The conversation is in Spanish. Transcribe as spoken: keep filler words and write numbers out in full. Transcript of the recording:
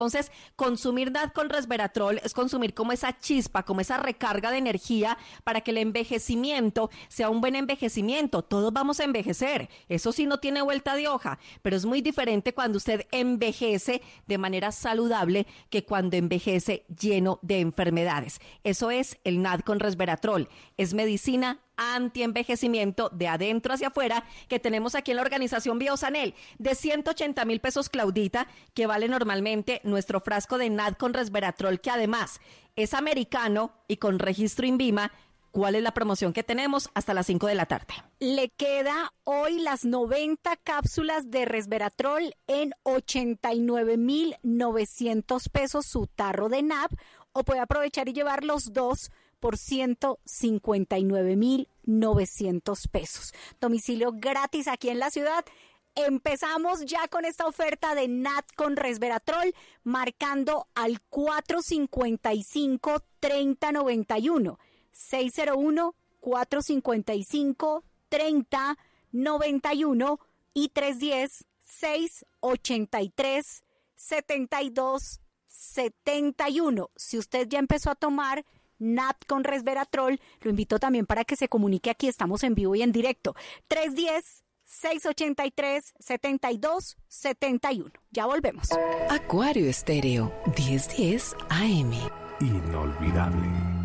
Entonces, consumir N A D con resveratrol es consumir como esa chispa, como esa recarga de energía para que el envejecimiento sea un buen envejecimiento. Todos vamos a envejecer, eso sí no tiene vuelta de hoja, pero es muy diferente cuando usted envejece de manera saludable que cuando envejece lleno de enfermedades. Eso es el N A D con resveratrol, es medicina antienvejecimiento de adentro hacia afuera que tenemos aquí en la organización Biosanel de ciento ochenta mil pesos, Claudita, que vale normalmente nuestro frasco de N A D con resveratrol, que además es americano y con registro INVIMA. ¿Cuál es la promoción que tenemos hasta las cinco de la tarde? Le queda hoy las noventa cápsulas de resveratrol en ochenta y nueve mil novecientos pesos su tarro de N A B, o puede aprovechar y llevar los dos por ciento cincuenta y nueve mil novecientos pesos. Domicilio gratis aquí en la ciudad. Empezamos ya con esta oferta de N A D con resveratrol, marcando al cuatro cinco cinco, tres cero nueve uno, seis cero uno, cuatro cinco cinco, tres cero nueve uno y tres uno cero, seis ocho tres, siete dos siete uno. Si usted ya empezó a tomar N A D con resveratrol, lo invito también para que se comunique aquí, estamos en vivo y en directo. tres uno cero, seis ocho tres, siete dos siete uno. Ya volvemos. Acuario Estéreo, diez diez A M. Inolvidable.